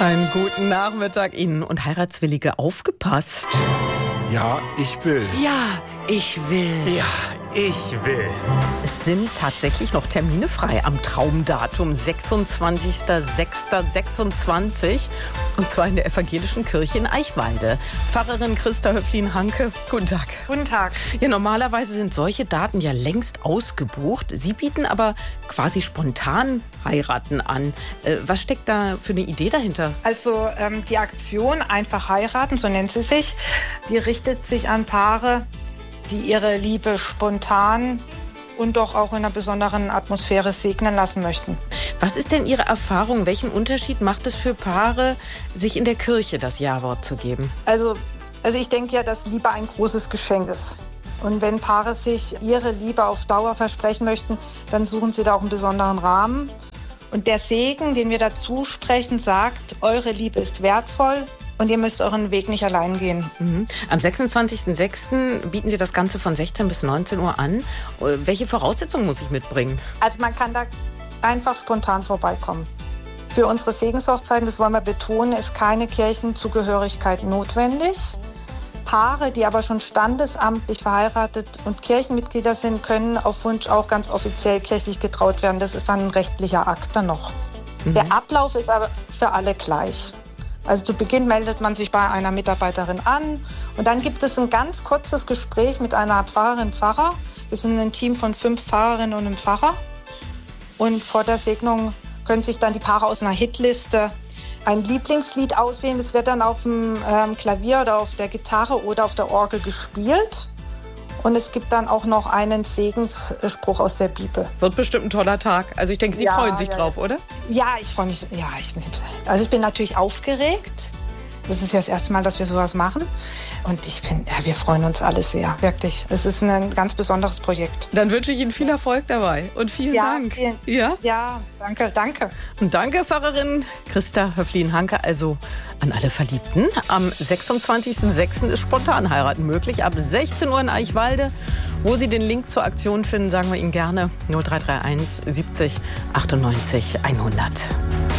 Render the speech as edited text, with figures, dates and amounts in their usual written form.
Einen guten Nachmittag Ihnen und Heiratswillige, aufgepasst. Ja, ich will. Ja, ich will. Ja, ich will. Es sind tatsächlich noch Termine frei am Traumdatum 26.06.26 und zwar in der Evangelischen Kirche in Eichwalde. Pfarrerin Christa Höpflin-Hanke, guten Tag. Guten Tag. Ja, normalerweise sind solche Daten ja längst ausgebucht. Sie bieten aber quasi spontan Heiraten an. Was steckt da für eine Idee dahinter? Also die Aktion Einfach heiraten, so nennt sie sich, die richtet sich an Paare, die ihre Liebe spontan und doch auch in einer besonderen Atmosphäre segnen lassen möchten. Was ist denn Ihre Erfahrung? Welchen Unterschied macht es für Paare, sich in der Kirche das Ja-Wort zu geben? Also ich denke ja, dass Liebe ein großes Geschenk ist. Und wenn Paare sich ihre Liebe auf Dauer versprechen möchten, dann suchen sie da auch einen besonderen Rahmen. Und der Segen, den wir dazu sprechen, sagt, eure Liebe ist wertvoll und ihr müsst euren Weg nicht allein gehen. Am 26.06. bieten Sie das Ganze von 16 bis 19 Uhr an. Welche Voraussetzungen muss ich mitbringen? Also man kann da einfach spontan vorbeikommen. Für unsere Segenshochzeiten, das wollen wir betonen, ist keine Kirchenzugehörigkeit notwendig. Paare, die aber schon standesamtlich verheiratet und Kirchenmitglieder sind, können auf Wunsch auch ganz offiziell kirchlich getraut werden. Das ist dann ein rechtlicher Akt dann noch. Der Ablauf ist aber für alle gleich. Also zu Beginn meldet man sich bei einer Mitarbeiterin an und dann gibt es ein ganz kurzes Gespräch mit einer Pfarrerin, Pfarrer. Wir sind ein Team von 5 Pfarrerinnen und einem Pfarrer. Und vor der Segnung können sich dann die Paare aus einer Hitliste ein Lieblingslied auswählen. Das wird dann auf dem Klavier oder auf der Gitarre oder auf der Orgel gespielt. Und es gibt dann auch noch einen Segensspruch aus der Bibel. Wird bestimmt ein toller Tag. Also ich denke, Sie freuen sich drauf, oder? Ja, ich freue mich. Ja, ich bin natürlich aufgeregt. Das ist ja das erste Mal, dass wir sowas machen. Und wir freuen uns alle sehr, wirklich. Es ist ein ganz besonderes Projekt. Dann wünsche ich Ihnen viel Erfolg dabei und vielen Dank. Ja, danke. Und danke, Pfarrerin Christa Höpflin-Hanke. Also an alle Verliebten. Am 26.06. ist spontan heiraten möglich. Ab 16 Uhr in Eichwalde. Wo Sie den Link zur Aktion finden, sagen wir Ihnen gerne 0331 70 98 100.